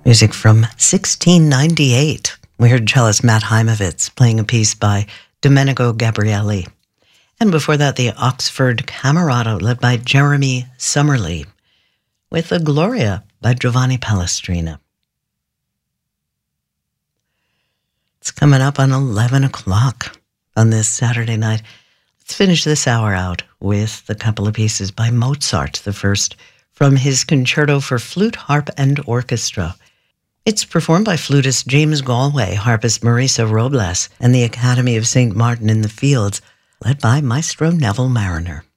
Music from 1698. We heard cellist Matt Heimovitz playing a piece by Domenico Gabrielli. And before that, the Oxford Camerata, led by Jeremy Summerlee, with the Gloria by Giovanni Palestrina. It's coming up on 11 o'clock on this Saturday night. Let's finish this hour out with a couple of pieces by Mozart, the first from his Concerto for Flute, Harp, and Orchestra. It's performed by flutist James Galway, harpist Marisa Robles, and the Academy of St. Martin in the Fields, led by Maestro Neville Mariner.